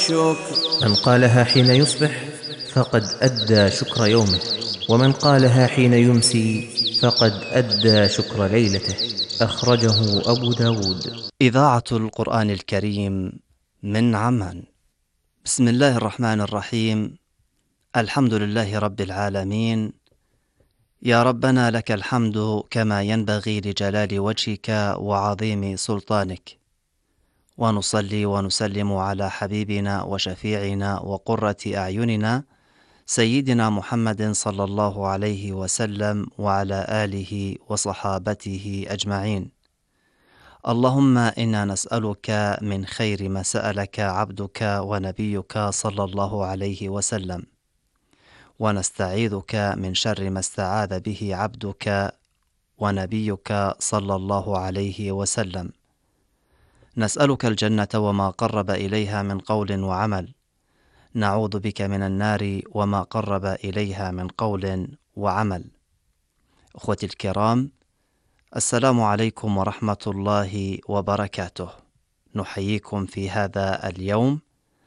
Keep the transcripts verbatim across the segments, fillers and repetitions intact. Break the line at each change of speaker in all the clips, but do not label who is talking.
والشكر.
من قالها حين يصبح فقد أدى شكر يومه، ومن قالها حين يمسي فقد أدى شكر ليلته. أخرجه أبو داود.
إذاعة القرآن الكريم من عمان. بسم الله الرحمن الرحيم. الحمد لله رب العالمين. يا ربنا لك الحمد كما ينبغي لجلال وجهك وعظيم سلطانك، ونصلي ونسلم على حبيبنا وشفيعنا وقرة أعيننا سيدنا محمد صلى الله عليه وسلم وعلى آله وصحابته أجمعين. اللهم إنا نسألك من خير ما سألك عبدك ونبيك صلى الله عليه وسلم، ونستعيذك من شر ما استعاذ به عبدك ونبيك صلى الله عليه وسلم. نسألك الجنة وما قرب إليها من قول وعمل، نعوذ بك من النار وما قرب إليها من قول وعمل. أخوتي الكرام، السلام عليكم ورحمة الله وبركاته. نحييكم في هذا اليوم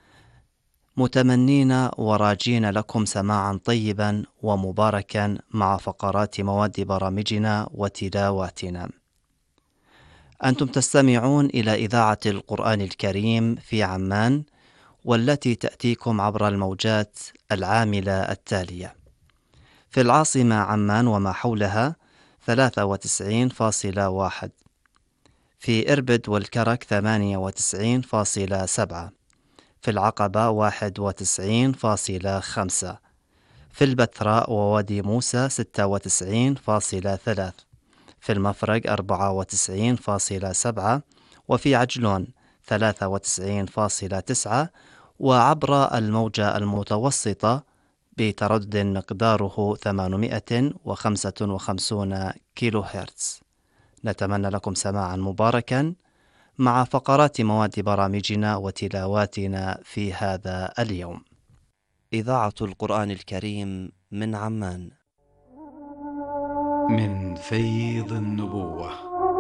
متمنين وراجين لكم سماعا طيبا ومباركا مع فقرات مواد برامجنا وتلاواتنا. أنتم تستمعون إلى إذاعة القرآن الكريم في عمان، والتي تأتيكم عبر الموجات العاملة التالية: في العاصمة عمان وما حولها ثلاثة وتسعين فاصلة واحد، في إربد والكرك ثمانية وتسعين فاصلة سبعة، في العقبة واحد وتسعين فاصلة خمسة، في البتراء ووادي موسى ستة وتسعين فاصلة ثلاثة، في المفرق أربعة وتسعين فاصلة سبعة، وفي عجلون ثلاثة وتسعين فاصلة تسعة، وعبر الموجة المتوسطة بتردد مقداره ثمانمائة وخمسة وخمسين كيلو هرتز. نتمنى لكم سماعا مباركا مع فقرات مواد برامجنا وتلاواتنا في هذا اليوم. إذاعة القرآن الكريم من عمان.
من فيض النبوة.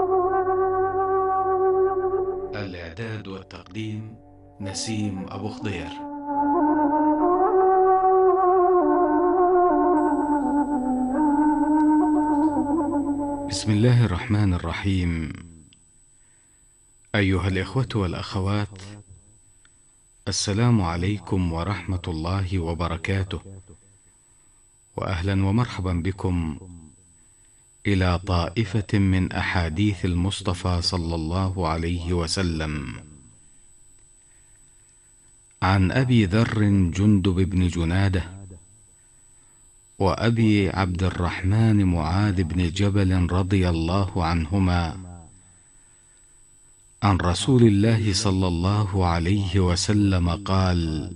الإعداد والتقديم نسيم أبو خضير. بسم الله الرحمن الرحيم. أيها الإخوة والأخوات، السلام عليكم ورحمة الله وبركاته، وأهلا ومرحبا بكم إلى طائفة من أحاديث المصطفى صلى الله عليه وسلم. عن أبي ذر جندب بن جنادة وأبي عبد الرحمن معاذ بن جبل رضي الله عنهما عن رسول الله صلى الله عليه وسلم قال: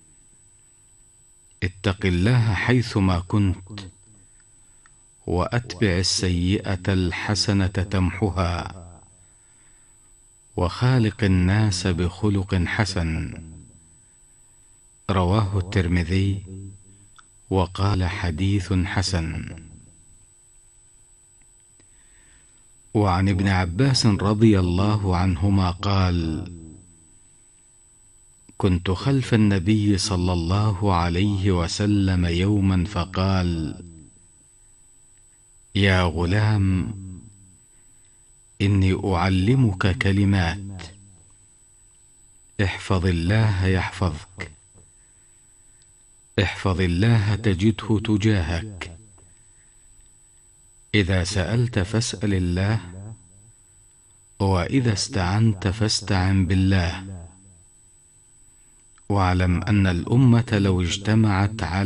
اتق الله حيثما كنت، وأتبع السيئة الحسنة تمحها، وخالق الناس بخلق حسن. رواه الترمذي وقال حديث حسن. وعن ابن عباس رضي الله عنهما قال: كنت خلف النبي صلى الله عليه وسلم يوما فقال: يا غلام، إني أعلمك كلمات، احفظ الله يحفظك، احفظ الله تجده تجاهك، إذا سألت فاسأل الله، وإذا استعنت فاستعن بالله، واعلم أن الأمة لو اجتمعت على